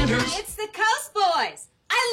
Sanders. It's the Coast Boys.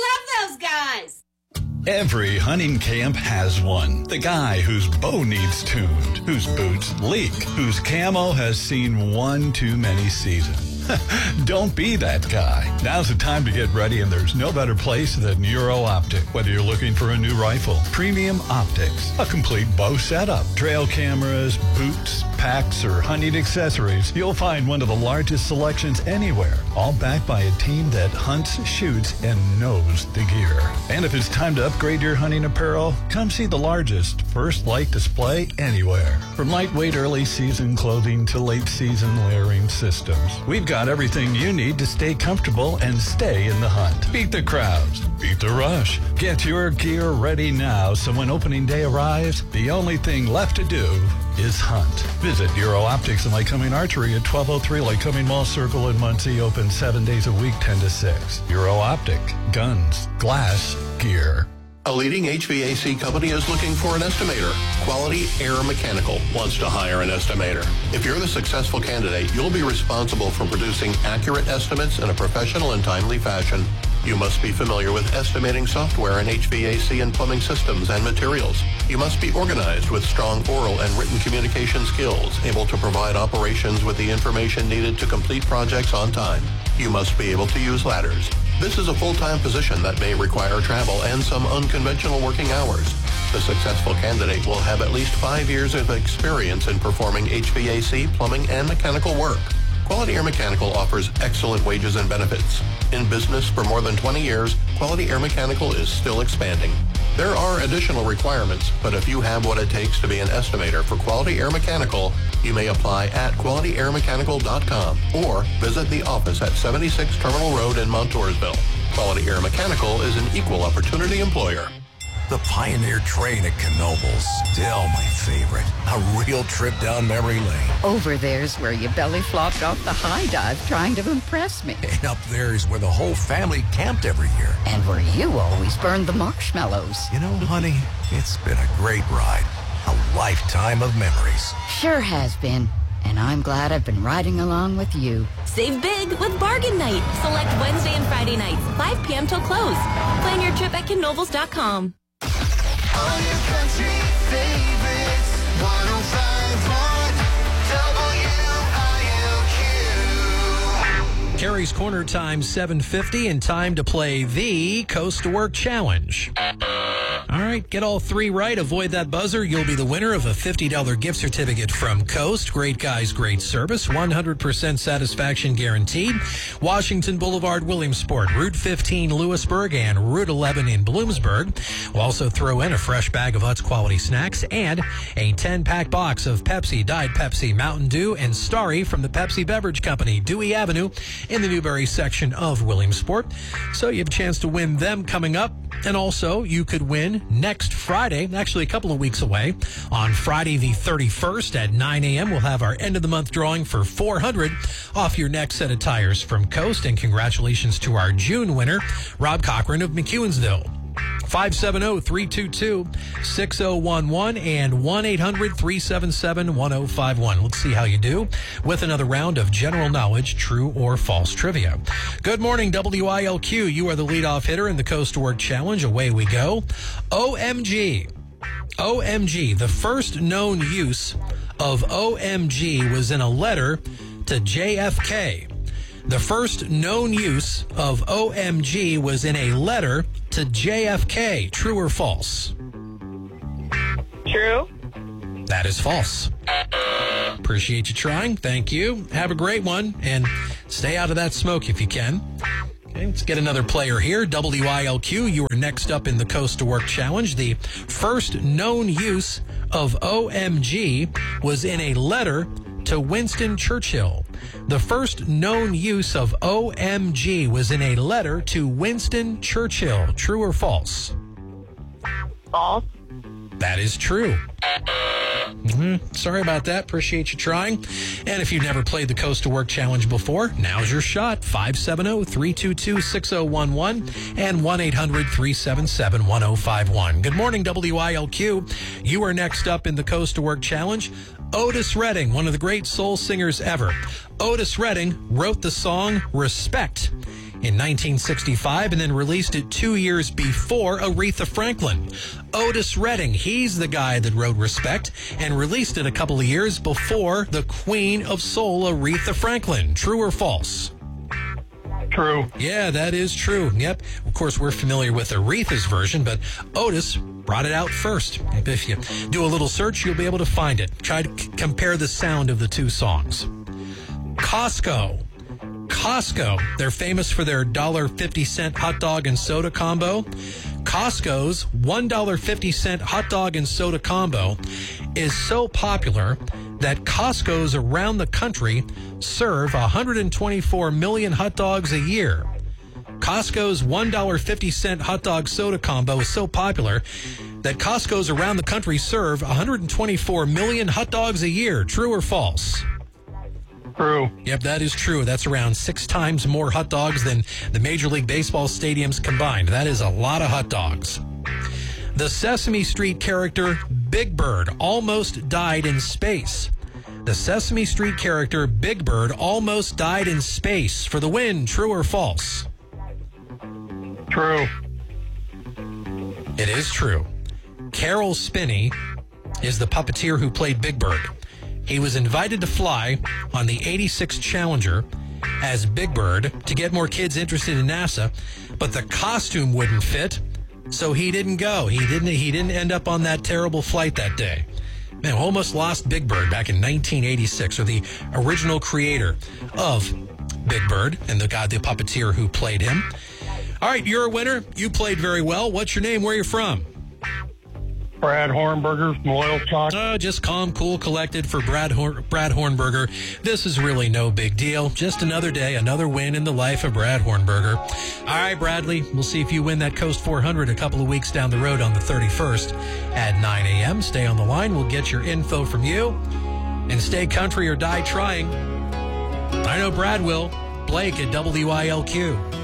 I love those guys. Every hunting camp has one. The guy whose bow needs tuned, whose boots leak, whose camo has seen one too many seasons. Don't be that guy. Now's the time to get ready, and there's no better place than Euro Optic. Whether you're looking for a new rifle, premium optics, a complete bow setup, trail cameras, boots, packs, or hunting accessories, you'll find one of the largest selections anywhere, all backed by a team that hunts, shoots, and knows the gear. And if it's time to upgrade your hunting apparel, come see the largest First Light display anywhere. From lightweight early season clothing to late season layering systems, we've got everything you need to stay comfortable and stay in the hunt. Beat the crowds, beat the rush. Get your gear ready now, so when opening day arrives, the only thing left to do is hunt. Visit Euro Optics and Lycoming Archery at 1203 Lycoming Mall Circle in Muncie, open 7 days a week, 10 to 6. Euro Optic, guns, glass, gear. A leading HVAC company is looking for an estimator. Quality Air Mechanical wants to hire an estimator. If you're the successful candidate, you'll be responsible for producing accurate estimates in a professional and timely fashion. You must be familiar with estimating software and HVAC and plumbing systems and materials. You must be organized with strong oral and written communication skills, able to provide operations with the information needed to complete projects on time. You must be able to use ladders. This is a full-time position that may require travel and some unconventional working hours. The successful candidate will have at least 5 years of experience in performing HVAC, plumbing, and mechanical work. Quality Air Mechanical offers excellent wages and benefits. In business for more than 20 years, Quality Air Mechanical is still expanding. There are additional requirements, but if you have what it takes to be an estimator for Quality Air Mechanical, you may apply at QualityAirMechanical.com or visit the office at 76 Terminal Road in Montoursville. Quality Air Mechanical is an equal opportunity employer. The Pioneer train at Knoebels, still my favorite. A real trip down memory lane. Over there's where you belly flopped off the high dive trying to impress me. And up there's where the whole family camped every year. And where you always burned the marshmallows. You know, honey, it's been a great ride. A lifetime of memories. Sure has been. And I'm glad I've been riding along with you. Save big with Bargain Night. Select Wednesday and Friday nights, 5 p.m. till close. Plan your trip at Knoebels.com. All your country favorites, 105.1 WILQ. Carrie's Corner time 7:50 and time to play the Coast to Work Challenge. All right, get all three right. Avoid that buzzer. You'll be the winner of a $50 gift certificate from Coast. Great guys, great service. 100% satisfaction guaranteed. Washington Boulevard, Williamsport, Route 15, Lewisburg, and Route 11 in Bloomsburg. We'll also throw in a fresh bag of Utz quality snacks and a 10-pack box of Pepsi, Diet Pepsi, Mountain Dew, and Starry from the Pepsi Beverage Company, Dewey Avenue in the Newberry section of Williamsport. So you have a chance to win them coming up. And also, you could win next Friday, actually a couple of weeks away. On Friday the 31st at 9 a.m., we'll have our end-of-the-month drawing for $400 off your next set of tires from Coast. And congratulations to our June winner, Rob Cochran of McEwensville. 570-322-6011 and 1-800-377-1051. Let's see how you do with another round of general knowledge, true or false trivia. Good morning, WILQ. You are the leadoff hitter in the Coast to Work Challenge. Away we go. OMG. OMG. The first known use of OMG was in a letter to JFK. The first known use of OMG was in a letter to JFK. True or false? True. That is false. Appreciate you trying. Thank you. Have a great one, and stay out of that smoke if you can. Okay, let's get another player here. WILQ, you are next up in the Coast to Work Challenge. The first known use of OMG was in a letter to Winston Churchill. The first known use of OMG was in a letter to Winston Churchill. True or false? False. That is true. Sorry about that. Appreciate you trying. And if you've never played the Coast to Work Challenge before, now's your shot. 570-322-6011 and 1-800-377-1051. Good morning, WILQ. You are next up in the Coast to Work Challenge. Otis Redding, one of the great soul singers ever. Otis Redding wrote the song Respect. in 1965 and then released it 2 years before Aretha Franklin. Otis Redding, he's the guy that wrote Respect and released it a couple of years before the Queen of Soul, Aretha Franklin. True or false? True. Yeah, that is true. Yep. Of course, we're familiar with Aretha's version, but Otis brought it out first. If you do a little search, you'll be able to find it. Try to compare the sound of the two songs. Costco. Costco, they're famous for their $1.50 hot dog and soda combo. Costco's $1.50 hot dog and soda combo is so popular that Costco's around the country serve 124 million hot dogs a year. Costco's $1.50 hot dog soda combo is so popular that Costco's around the country serve 124 million hot dogs a year. True or false? True. Yep, that is true. That's around 6 times more hot dogs than the Major League Baseball stadiums combined. That is a lot of hot dogs. The Sesame Street character Big Bird almost died in space. The Sesame Street character Big Bird almost died in space. For the win, true or false? True. It is true. Carol Spinney is the puppeteer who played Big Bird. He was invited to fly on the 86 Challenger as Big Bird to get more kids interested in NASA, but the costume wouldn't fit, so he didn't go. He didn't end up on that terrible flight that day. Man, almost lost Big Bird back in 1986, or the original creator of Big Bird and the puppeteer who played him. All right, you're a winner. You played very well. What's your name? Where are you from? Brad Hornberger from Loyalstock. Just calm, cool, collected for Brad Hornberger. This is really no big deal. Just another day, another win in the life of Brad Hornberger. All right, Bradley, we'll see if you win that Coast 400 a couple of weeks down the road on the 31st at 9 a.m. Stay on the line. We'll get your info from you. And stay country or die trying. I know Brad will. Blake at WILQ.